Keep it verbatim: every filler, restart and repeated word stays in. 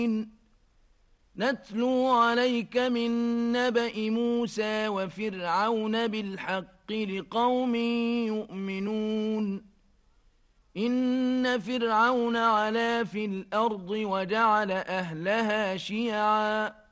نتلو عليك من نبأ موسى وفرعون بالحق لقوم يؤمنون إن فرعون علا في الأرض وجعل أهلها شيعا